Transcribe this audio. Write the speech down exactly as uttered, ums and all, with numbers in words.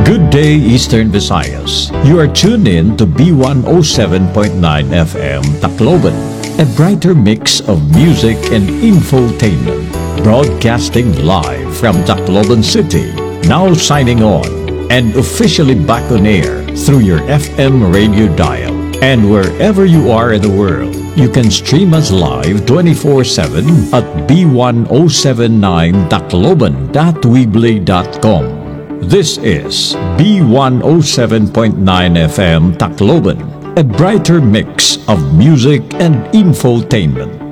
Good day, Eastern Visayas. You are tuned in to B one oh seven point nine F M Tacloban, a brighter mix of music and infotainment. Broadcasting live from Tacloban City, now signing on and officially back on air through your F M radio dial. And wherever you are in the world, you can stream us live twenty-four seven at b one oh seven nine tacloban dot weebly dot com. This is B one oh seven point nine F M Tacloban, a brighter mix of music and infotainment.